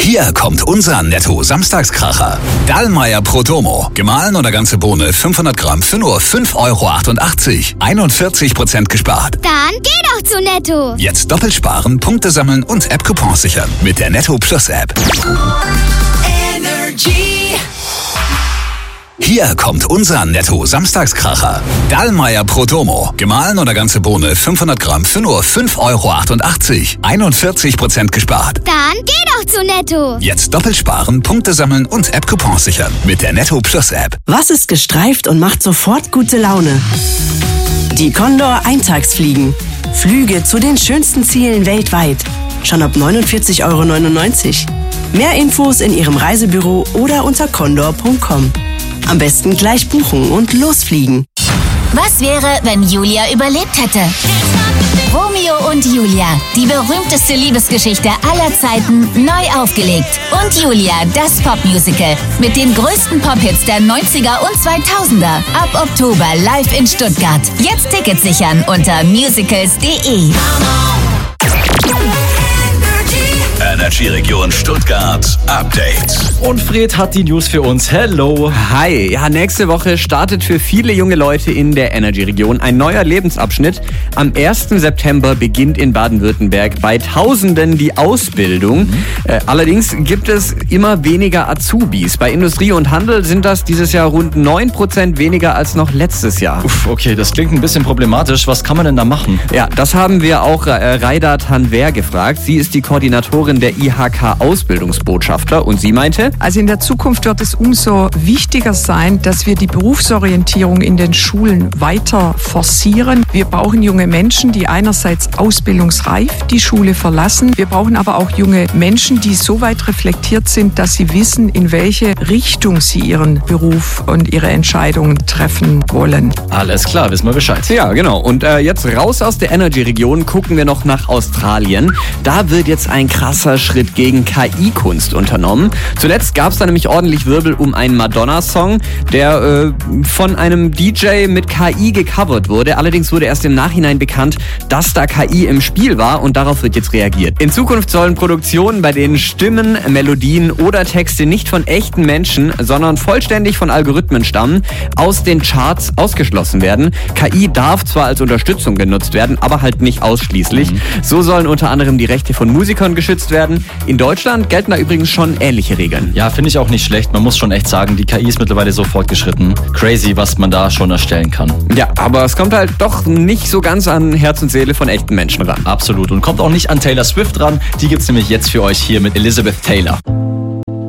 Hier kommt unser Netto-Samstagskracher. Dallmayr Prodomo. Gemahlen oder ganze Bohne 500 Gramm für nur 5,88 €. 41% gespart. Dann geh doch zu Netto. Jetzt doppelt sparen, Punkte sammeln und App-Coupons sichern. Mit der Netto Plus App. Hier kommt unser Netto-Samstagskracher. Dallmayr Prodomo. Gemahlen oder ganze Bohne 500 Gramm für nur 5,88 €. 41% gespart. Dann geh doch zu Netto. Jetzt doppelt sparen, Punkte sammeln und App-Coupons sichern. Mit der Netto Plus App. Was ist gestreift und macht sofort gute Laune? Die Condor Eintagsfliegen. Flüge zu den schönsten Zielen weltweit. Schon ab 49,99 €. Mehr Infos in Ihrem Reisebüro oder unter condor.com. Am besten gleich buchen und losfliegen. Was wäre, wenn Julia überlebt hätte? Romeo und Julia, die berühmteste Liebesgeschichte aller Zeiten, neu aufgelegt. Und Julia, das Popmusical mit den größten Pop-Hits der 90er und 2000er. Ab Oktober live in Stuttgart. Jetzt Tickets sichern unter musicals.de. Energy Region Stuttgart Update. Und Fred hat die News für uns. Hello. Hi. Ja, nächste Woche startet für viele junge Leute in der Energy Region ein neuer Lebensabschnitt. Am 1. September beginnt in Baden-Württemberg bei Tausenden die Ausbildung. Allerdings gibt es immer weniger Azubis. Bei Industrie und Handel sind das dieses Jahr rund 9% weniger als noch letztes Jahr. Okay, das klingt ein bisschen problematisch. Was kann man denn da machen? Ja, das haben wir auch Raida Tanver gefragt. Sie ist die Koordinatorin der IHK-Ausbildungsbotschafter und sie meinte: Also in der Zukunft wird es umso wichtiger sein, dass wir die Berufsorientierung in den Schulen weiter forcieren. Wir brauchen junge Menschen, die einerseits ausbildungsreif die Schule verlassen. Wir brauchen aber auch junge Menschen, die so weit reflektiert sind, dass sie wissen, in welche Richtung sie ihren Beruf und ihre Entscheidungen treffen wollen. Alles klar, wissen wir Bescheid. Ja, genau. Und jetzt raus aus der Energy-Region, gucken wir noch nach Australien. Da wird jetzt ein krasser Schritt gegen KI-Kunst unternommen. Zuletzt gab es da nämlich ordentlich Wirbel um einen Madonna-Song, der von einem DJ mit KI gecovert wurde. Allerdings wurde erst im Nachhinein bekannt, dass da KI im Spiel war und darauf wird jetzt reagiert. In Zukunft sollen Produktionen, bei denen Stimmen, Melodien oder Texte nicht von echten Menschen, sondern vollständig von Algorithmen stammen, aus den Charts ausgeschlossen werden. KI darf zwar als Unterstützung genutzt werden, aber halt nicht ausschließlich. So sollen unter anderem die Rechte von Musikern geschützt werden. In Deutschland gelten da übrigens schon ähnliche Regeln. Ja, finde ich auch nicht schlecht. Man muss schon echt sagen, die KI ist mittlerweile so fortgeschritten. Crazy, was man da schon erstellen kann. Ja, aber es kommt halt doch nicht so ganz an Herz und Seele von echten Menschen ran. Absolut. Und kommt auch nicht an Taylor Swift ran. Die gibt's nämlich jetzt für euch hier mit Elizabeth Taylor.